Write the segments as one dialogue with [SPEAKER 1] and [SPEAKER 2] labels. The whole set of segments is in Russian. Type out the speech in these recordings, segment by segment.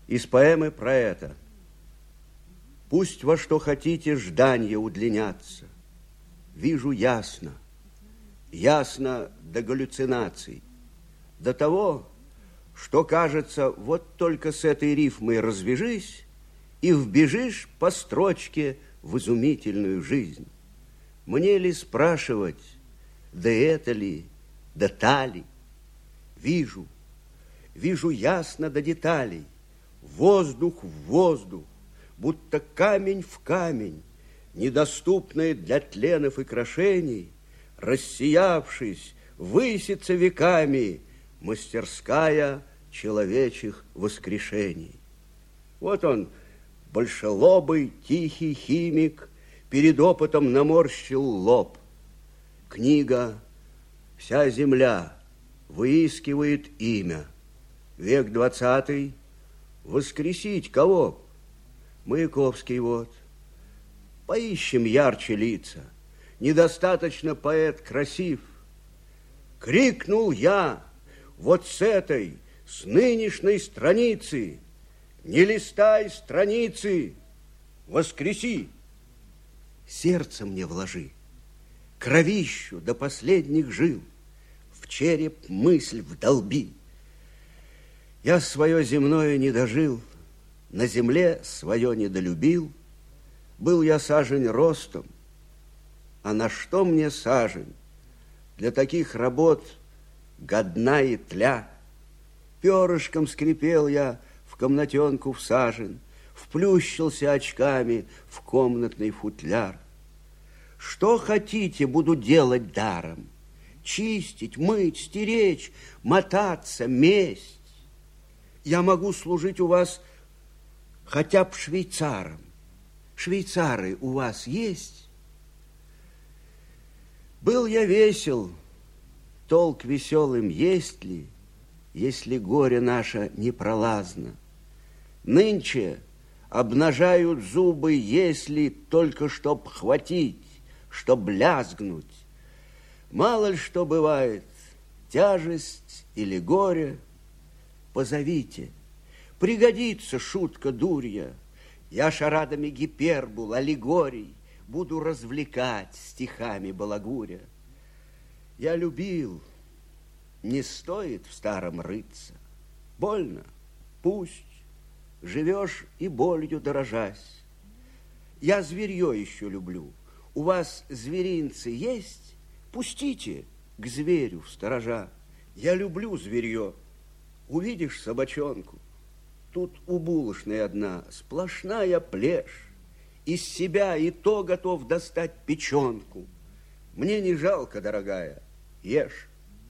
[SPEAKER 1] Из поэмы про это. Пусть во что хотите жданья удлинятся. Вижу ясно, ясно до галлюцинаций, до того, что кажется, вот только с этой рифмой развяжись и вбежишь по строчке в изумительную жизнь. Мне ли спрашивать, да это ли, да та ли? Вижу, вижу ясно до деталей, воздух в воздух, будто камень в камень, недоступные для тленов и крошений, рассиявшись, высится веками мастерская человечих воскрешений. Вот он, большелобый, тихий химик, перед опытом наморщил лоб. Книга «Вся земля» выискивает имя. Век 20, воскресить кого? Маяковский вот. Поищем ярче лица. Недостаточно поэт красив. Крикнул я вот с этой, с нынешней страницы: не листай страницы, воскреси. Сердце мне вложи, кровищу до последних жил, в череп мысль вдолби. Я свое земное не дожил, на земле свое недолюбил. Был я сажень ростом, а на что мне сажень? Для таких работ годна и тля. Перышком скрипел я в комнатенку всажен, вплющился очками в комнатный футляр. Что хотите, буду делать даром: чистить, мыть, стеречь, мотаться, месть. Я могу служить у вас хотя б швейцаром. Швейцары у вас есть? Был я весел, толк веселым есть ли, если горе наше непролазно? Нынче обнажают зубы, если только чтоб хватить, чтоб лязгнуть. Мало ли что бывает, тяжесть или горе. Позовите, пригодится шутка дурья. Я шарадами гипербол, аллегорий буду развлекать стихами балагуря. Я любил, не стоит в старом рыться. Больно, пусть, живешь и болью дорожась. Я зверье еще люблю. У вас зверинцы есть? Пустите к зверю в сторожа. Я люблю зверье. Увидишь собачонку, тут у булочной одна сплошная плешь. Из себя и то готов достать печенку. Мне не жалко, дорогая, ешь.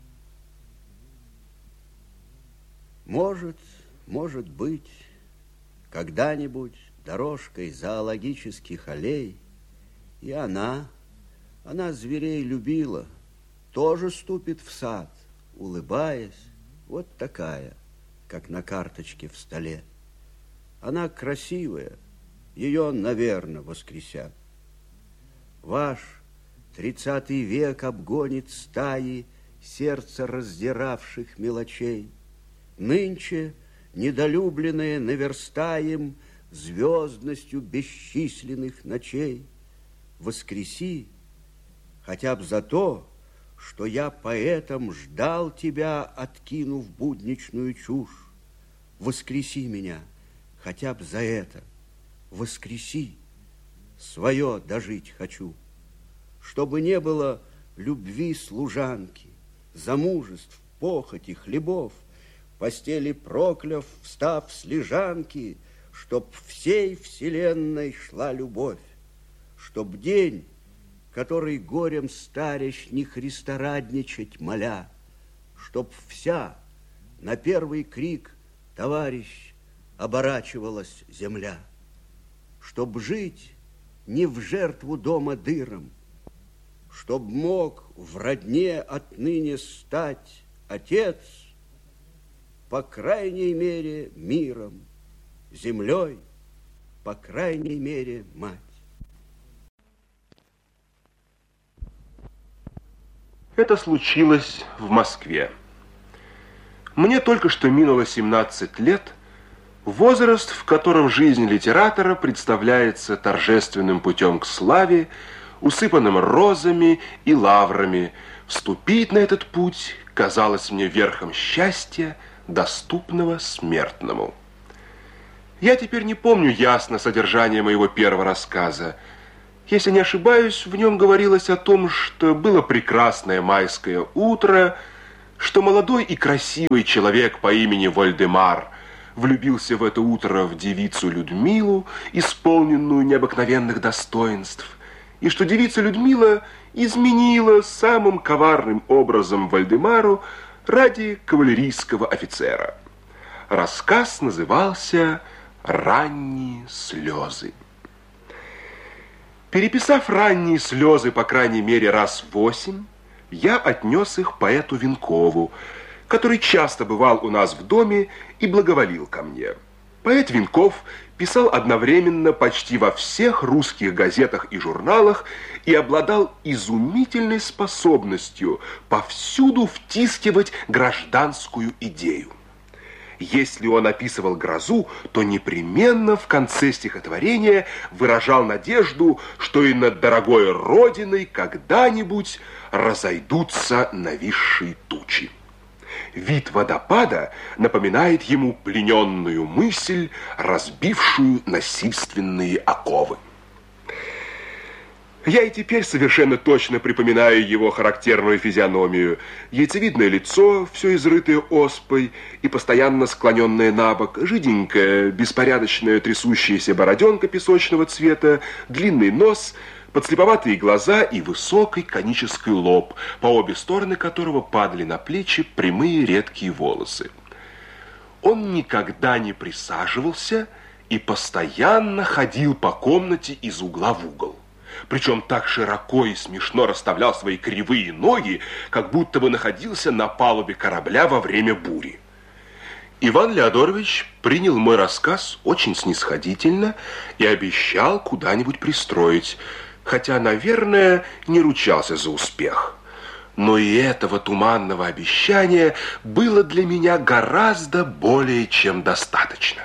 [SPEAKER 1] Может быть, когда-нибудь дорожкой зоологических аллей и она зверей любила, тоже ступит в сад, улыбаясь, вот такая, как на карточке в столе. Она красивая, ее, наверно, воскресят. Ваш 30-й век обгонит стаи сердце раздиравших мелочей. Нынче недолюбленные наверстаем звездностью бесчисленных ночей. Воскреси хотя б за то, что я поэтом ждал тебя, откинув будничную чушь. Воскреси меня хотя б за это. Воскреси, свое дожить хочу. Чтобы не было любви служанки, замужеств, похоти, хлебов, постели прокляв, встав с лежанки, чтоб всей вселенной шла любовь, чтоб день, который горем старящ не христорадничать моля, чтоб вся на первый крик товарищ оборачивалась земля, чтоб жить не в жертву дома дыром, чтоб мог в родне отныне стать отец, по крайней мере, миром, землей, по крайней мере, мать.
[SPEAKER 2] Это случилось в Москве. Мне только что минуло 17 лет, Возраст, в котором жизнь литератора представляется торжественным путем к славе, усыпанным розами и лаврами. Вступить на этот путь казалось мне верхом счастья, доступного смертному. Я теперь не помню ясно содержание моего первого рассказа. Если не ошибаюсь, в нем говорилось о том, что было прекрасное майское утро, что молодой и красивый человек по имени Вольдемар влюбился в это утро в девицу Людмилу, исполненную необыкновенных достоинств, и что девица Людмила изменила самым коварным образом Вольдемару ради кавалерийского офицера. Рассказ назывался «Ранние слезы». Переписав «Ранние слезы» по крайней мере раз 8, я отнес их поэту Венкову, который часто бывал у нас в доме и благоволил ко мне. Поэт Венков писал одновременно почти во всех русских газетах и журналах и обладал изумительной способностью повсюду втискивать гражданскую идею. Если он описывал грозу, то непременно в конце стихотворения выражал надежду, что и над дорогой родиной когда-нибудь разойдутся нависшие тучи. Вид водопада напоминает ему плененную мысль, разбившую насильственные оковы. Я и теперь совершенно точно припоминаю его характерную физиономию. Яйцевидное лицо, все изрытое оспой и постоянно склоненное на бок, жиденькая, беспорядочная трясущаяся бороденка песочного цвета, длинный нос, подслеповатые глаза и высокий конический лоб, по обе стороны которого падали на плечи прямые редкие волосы. Он никогда не присаживался и постоянно ходил по комнате из угла в угол. Причем так широко и смешно расставлял свои кривые ноги, как будто бы находился на палубе корабля во время бури. Иван Леодорович принял мой рассказ очень снисходительно и обещал куда-нибудь пристроить, хотя, наверное, не ручался за успех. Но и этого туманного обещания было для меня гораздо более чем достаточно.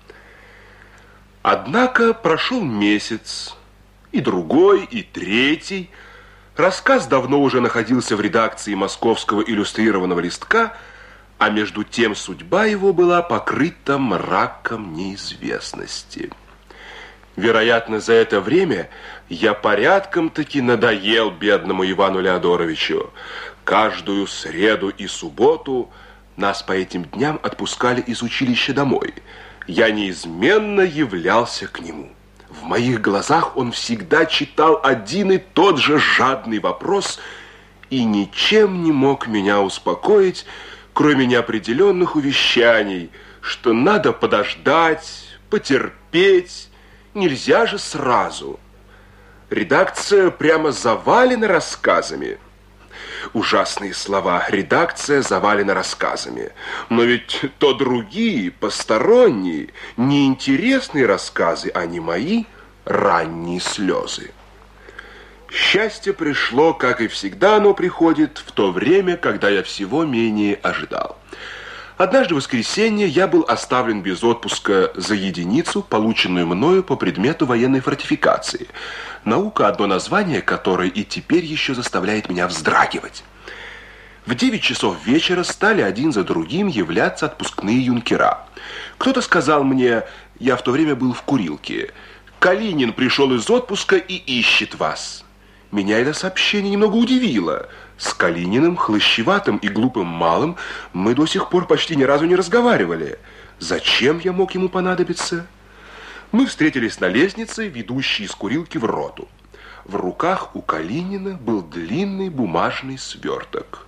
[SPEAKER 2] Однако прошел месяц, и другой, и третий. Рассказ давно уже находился в редакции Московского иллюстрированного листка, а между тем судьба его была покрыта мраком неизвестности. Вероятно, за это время я порядком-таки надоел бедному Ивану Леодоровичу. Каждую среду и субботу нас по этим дням отпускали из училища домой. Я неизменно являлся к нему. В моих глазах он всегда читал один и тот же жадный вопрос и ничем не мог меня успокоить, кроме неопределенных увещаний, что надо подождать, потерпеть, нельзя же сразу. Редакция прямо завалена рассказами. Ужасные слова. Редакция завалена рассказами. Но ведь то другие, посторонние, неинтересные рассказы, а не мои ранние слезы. Счастье пришло, как и всегда оно приходит, в то время, когда я всего менее ожидал. Однажды в воскресенье я был оставлен без отпуска за единицу, полученную мною по предмету военной фортификации. Наука, одно название которой и теперь еще заставляет меня вздрагивать. В 9 часов вечера стали один за другим являться отпускные юнкера. Кто-то сказал мне, я в то время был в курилке: «Калинин пришел из отпуска и ищет вас». Меня это сообщение немного удивило. С Калининым, хлыщеватым и глупым малым, мы до сих пор почти ни разу не разговаривали. Зачем я мог ему понадобиться? Мы встретились на лестнице, ведущей из курилки в роту. В руках у Калинина был длинный бумажный сверток.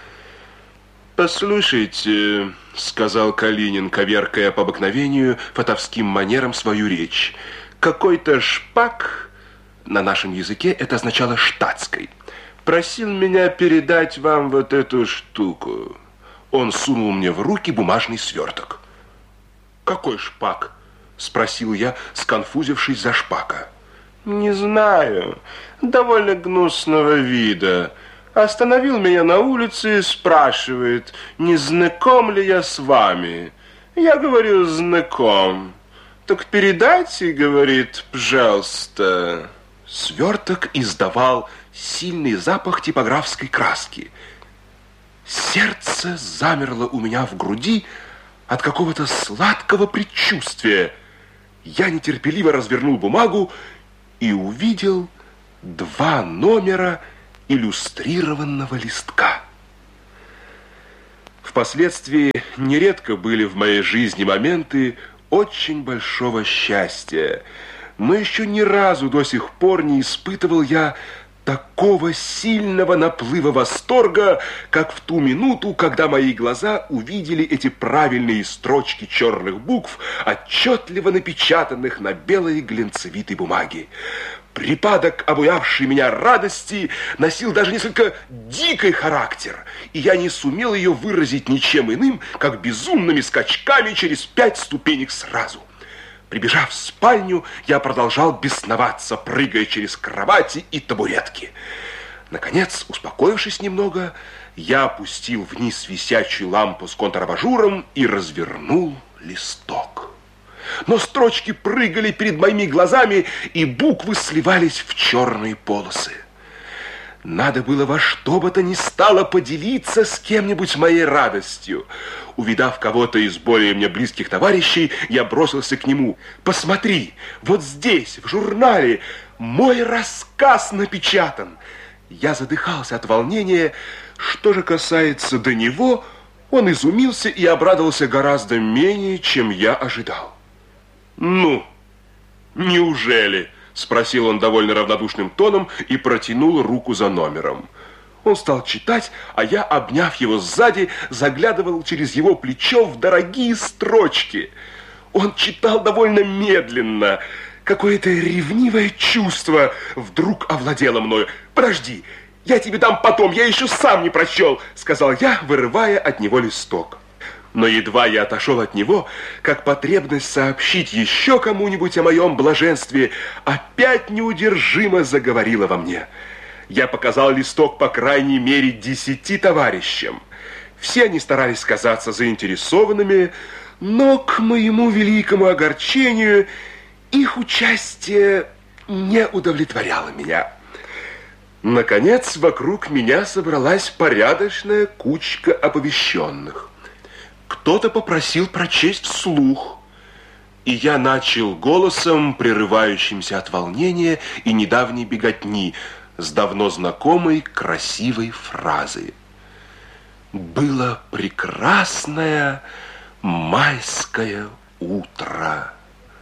[SPEAKER 2] «Послушайте», — сказал Калинин, коверкая по обыкновению фатовским манером свою речь, «какой-то шпак», на нашем языке это означало «штатской», просил меня передать вам вот эту штуку. Он сунул мне в руки бумажный сверток. «Какой шпак?» — спросил я, сконфузившись за шпака. «Не знаю. Довольно гнусного вида. Остановил меня на улице и спрашивает, не знаком ли я с вами. Я говорю, знаком. Так передайте, говорит, пожалуйста. Сверток издавал сильный запах типографской краски. Сердце замерло у меня в груди от какого-то сладкого предчувствия. Я нетерпеливо развернул бумагу и увидел 2 номера иллюстрированного листка. Впоследствии нередко были в моей жизни моменты очень большого счастья, но еще ни разу до сих пор не испытывал я такого сильного наплыва восторга, как в ту минуту, когда мои глаза увидели эти правильные строчки черных букв, отчетливо напечатанных на белой глянцевитой бумаге. Припадок, обуявший меня радости, носил даже несколько дикий характер, и я не сумел ее выразить ничем иным, как безумными скачками через 5 ступенек сразу. Прибежав в спальню, я продолжал бесноваться, прыгая через кровати и табуретки. Наконец, успокоившись немного, я опустил вниз висячую лампу с контрабажуром и развернул листок. Но строчки прыгали перед моими глазами, и буквы сливались в черные полосы. Надо было во что бы то ни стало поделиться с кем-нибудь моей радостью. Увидав кого-то из более мне близких товарищей, я бросился к нему. «Посмотри, вот здесь, в журнале, мой рассказ напечатан». Я задыхался от волнения. Что же касается до него, он изумился и обрадовался гораздо менее, чем я ожидал. «Ну, неужели?» – спросил он довольно равнодушным тоном и протянул руку за номером. Он стал читать, а я, обняв его сзади, заглядывал через его плечо в дорогие строчки. Он читал довольно медленно. Какое-то ревнивое чувство вдруг овладело мною. «Подожди, я тебе дам потом, я еще сам не прочел», – сказал я, вырывая от него листок. Но едва я отошел от него, как потребность сообщить еще кому-нибудь о моем блаженстве опять неудержимо заговорила во мне. Я показал листок по крайней мере 10 товарищам. Все они старались казаться заинтересованными, но, к моему великому огорчению, их участие не удовлетворяло меня. Наконец, вокруг меня собралась порядочная кучка оповещенных. Кто-то попросил прочесть вслух, и я начал голосом, прерывающимся от волнения и недавней беготни, с давно знакомой красивой фразой. «Было прекрасное майское утро».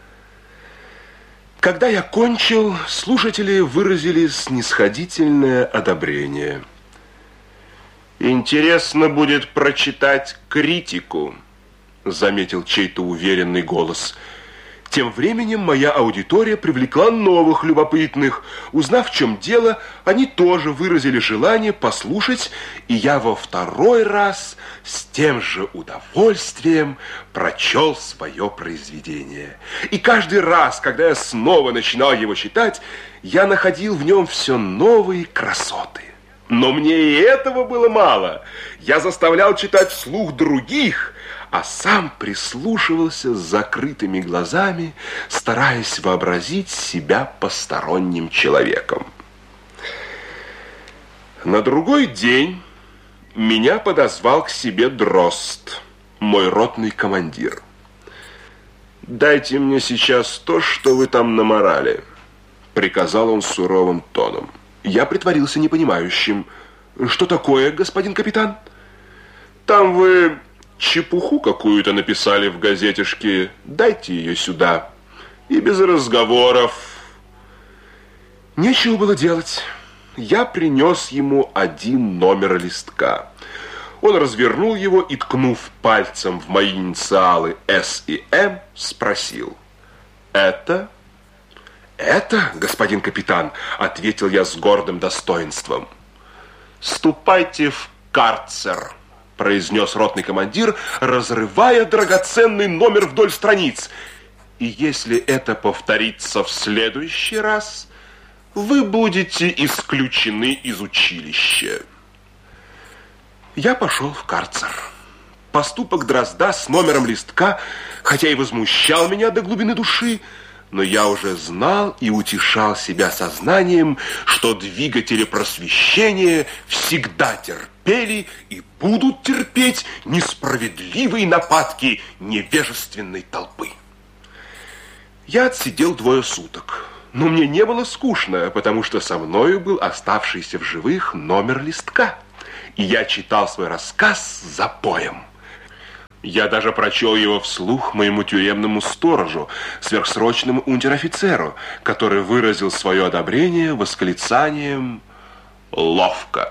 [SPEAKER 2] Когда я кончил, слушатели выразили снисходительное одобрение. «Интересно будет прочитать критику», — заметил чей-то уверенный голос. Тем временем моя аудитория привлекла новых любопытных. Узнав, в чем дело, они тоже выразили желание послушать, и я во 2-й раз с тем же удовольствием прочел свое произведение. И каждый раз, когда я снова начинал его читать, я находил в нем все новые красоты. Но мне и этого было мало. Я заставлял читать вслух других, а сам прислушивался с закрытыми глазами, стараясь вообразить себя посторонним человеком. На другой день меня подозвал к себе Дрозд, мой ротный командир. «Дайте мне сейчас то, что вы там наморали», — приказал он суровым тоном. Я притворился непонимающим. «Что такое, господин капитан?» «Там вы чепуху какую-то написали в газетишке. Дайте ее сюда. И без разговоров». Нечего было делать. Я принес ему 1 номер листка. Он развернул его и, ткнув пальцем в мои инициалы «С» и «М», спросил: «Это?» «Это, господин капитан», — ответил я с гордым достоинством. «Ступайте в карцер», — произнес ротный командир, разрывая драгоценный номер вдоль страниц. «И если это повторится в следующий раз, вы будете исключены из училища». Я пошел в карцер. поступок Дрозда с номером листка, хотя и возмущал меня до глубины души, но я уже знал и утешал себя сознанием, что двигатели просвещения всегда терпели и будут терпеть несправедливые нападки невежественной толпы. Я отсидел 2 суток, но мне не было скучно, потому что со мною был оставшийся в живых номер листка, и я читал свой рассказ с запоем. Я даже прочел его вслух моему тюремному сторожу, сверхсрочному унтер-офицеру, который выразил свое одобрение восклицанием «Ловко».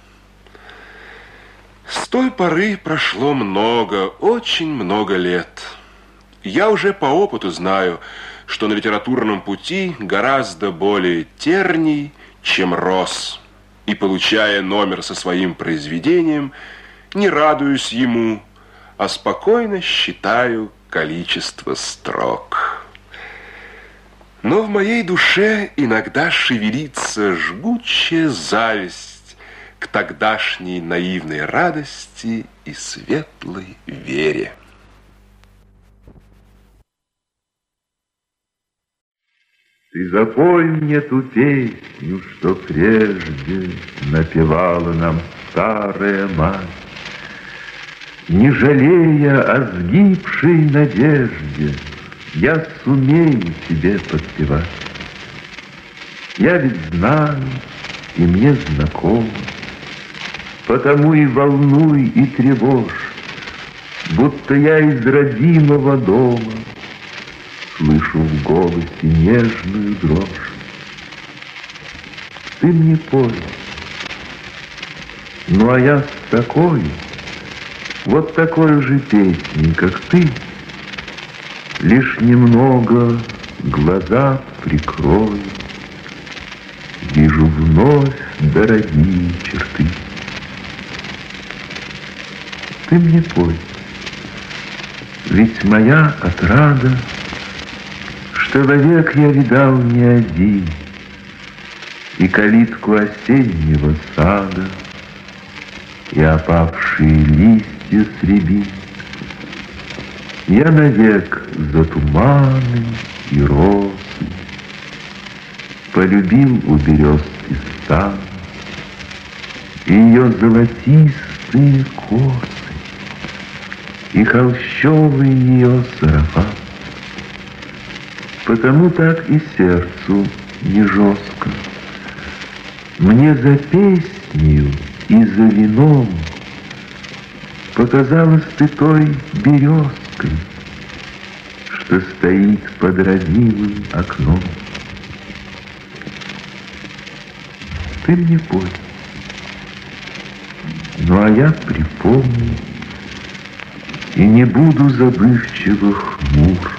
[SPEAKER 2] С той поры прошло много, очень много лет. Я уже по опыту знаю, что на литературном пути гораздо более терний, чем роз. И, получая номер со своим произведением, не радуюсь ему, а спокойно считаю количество строк. Но в моей душе иногда шевелится жгучая зависть к тогдашней наивной радости и светлой вере.
[SPEAKER 3] Ты запой мне ту песню, что прежде напевала нам старая мать, не жалея о сгибшей надежде, я сумею тебе подпевать. Я ведь знаю, и мне знакомо, потому и волнуй, и тревожь, будто я из родимого дома слышу в голосе нежную дрожь. Ты мне пой, ну а я с такой, вот такой же песней, как ты, лишь немного глаза прикрою, вижу вновь дорогие черты. Ты мне пой, ведь моя отрада, что вовек я видал не один, и калитку осеннего сада, и опавшие листья с рябин. Я навек за туманы и розы полюбил у березки стан и ее золотистые косы, и холщовый ее сарафан. Потому так и сердцу не жестко. Мне за песнью и за вином показалась ты той березкой, что стоит под родимым окном. Ты мне пой, ну а я припомню и не буду забывчиво хмур.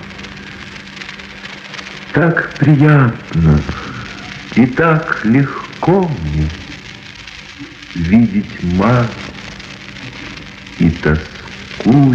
[SPEAKER 3] Так приятно и так легко мне видеть мать и тоску